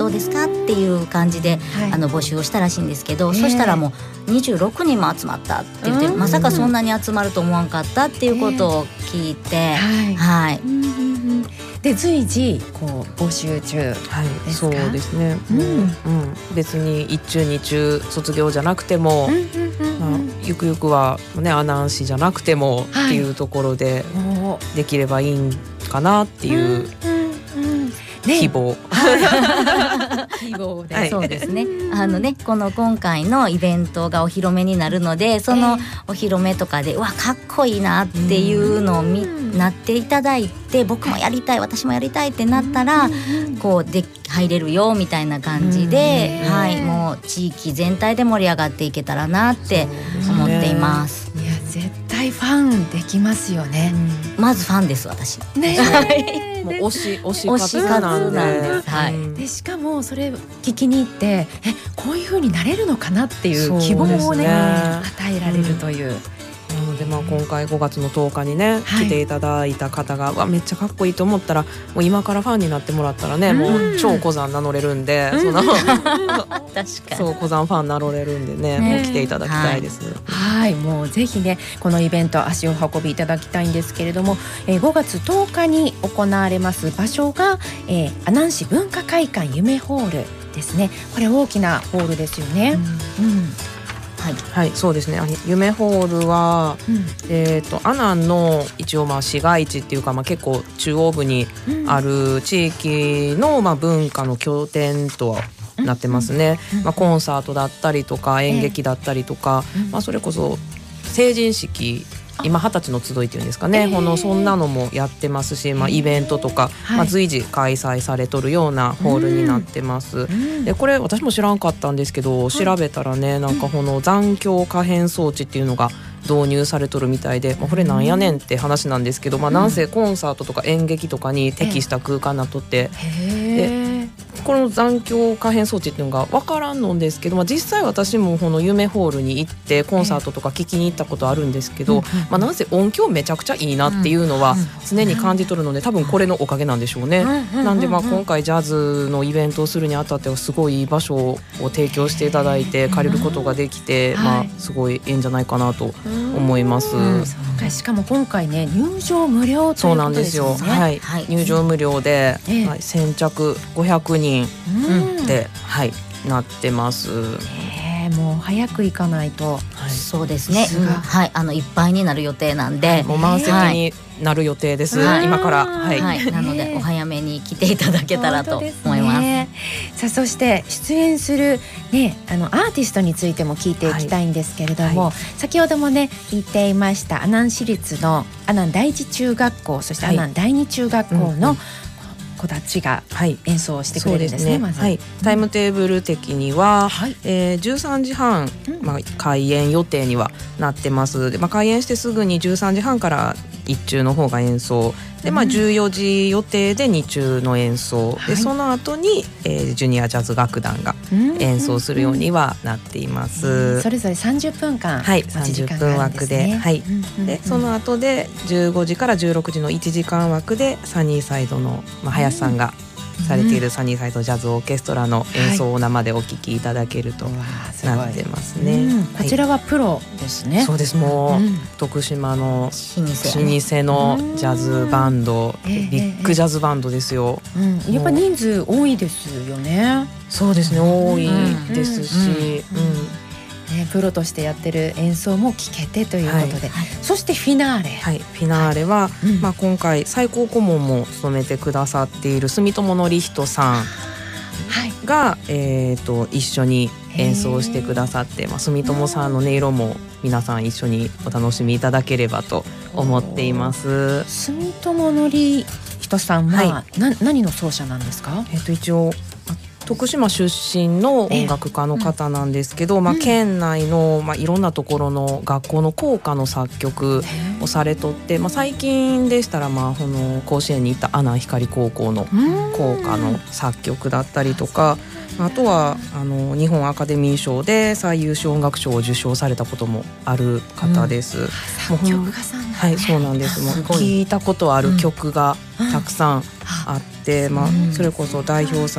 どうですかっていう感じで、募集をしたらしいんですけど、そしたらもう26人も集まったって言って、まさかそんなに集まると思わんかったっていうことを聞いて、 で随時こう募集中ですか？ そうですね、別に1中2中卒業じゃなくても、ゆくゆくは、ね、阿南市じゃなくてもっていうところでできればいいんかなっていう希望、 希望で、 そうですね。この今回のイベントがお披露目になるので、そのお披露目とかで、わかっこいいなっていうのをなっていただいて、僕もやりたい、私もやりたいってなったら、こうで入れるよみたいな感じで、もう地域全体で盛り上がっていけたらなって思っています。 いや絶対ファンできますよね。 まずファンです、私。 もう推し活なんです。 でしかもそれ聞きに行って、こういう風になれるのかなっていう希望をね、与えられるという。 なので今回5月の10日にね、来ていただいた方がめっちゃかっこいいと思ったら、もう今からファンになってもらったらね、もう超小山名乗れるんで、 確かにそう小山ファン名乗れるんでね、もう来ていただきたいです。 もうぜひねこのイベント足を運びいただきたいんですけれども、5月10日に行われます場所が、阿南市文化会館夢ホールですね。これ大きなホールですよね。 そうですね。夢ホールは、阿南の一応市街地っていうか、結構中央部にある地域の、文化の拠点とはなってますね。コンサートだったりとか演劇だったりとか、それこそ成人式、今20歳の集いっていうんですかね、そんなのもやってますし、イベントとか、随時開催されとるようなホールになってます。でこれ私も知らんかったんですけど、調べたらね、なんかこの残響可変装置っていうのが導入されとるみたいで、これなんやねんって話なんですけど、なんせコンサートとか演劇とかに適した空間になっとって、でこの残響可変装置っていうのが分からんのんですけど、実際私もこの夢ホールに行ってコンサートとか聞きに行ったことあるんですけど、なんせ音響めちゃくちゃいいなっていうのは常に感じ取るので、多分これのおかげなんでしょうね。なんで今回ジャズのイベントをするにあたってはすごいいい場所を提供していただいて借りることができて、すごいいいんじゃないかなと思います。 しかも今回ね入場無料ということですよね。 そうなんですよ。入場無料で、先着500人で、なってます。 もう早く行かないと。 そうですね。いっぱいになる予定なんで、 もう満席になる予定です。今から。 なのでお早めに来ていただけたらと思います。 さあそして出演するねアーティストについても聞いていきたいんですけれども、先ほどもね言っていました阿南市立の阿南第一中学校、そして阿南第二中学校の子たちが演奏してくれるんですね。 タイムテーブル的には、13時半、開演予定にはなってます。で、開演してすぐに13時半から1中の方が演奏で、14時予定で2中の演奏で、その後に、ジュニアジャズ楽団が演奏するようにはなっています。 それぞれ30分間、 30分枠で、でその後で15時から16時の1時間枠でサニーサイドの、林さんがされているサニーサイドジャズオーケストラの演奏を生でお聴きいただけるとなってますね。 こちらはプロですね。 そうです。もう徳島の老舗のジャズバンド、ビッグジャズバンドですよ。 やっぱ人数多いですよね。 そうですね、多いですし、 プロとしてやってる演奏も聴けてということで、そしてフィナーレ、 フィナーレは、今回最高顧問も務めてくださっている住友典人さんが、一緒に演奏してくださって、住友さんの音色も皆さん一緒にお楽しみいただければと思っています。 住友典人さんは、何の奏者なんですか？ 一応徳島出身の音楽家の方なんですけど、県内の、いろんなところの学校の校歌の作曲をされとって、最近でしたら、この甲子園に行った阿南光高校の校歌の作曲だったりとか、あとは日本アカデミー賞で最優秀音楽賞を受賞されたこともある方です。 作曲家さんね。 そうなんです。もう聞いたことある曲がたくさんあって、それこそ代表作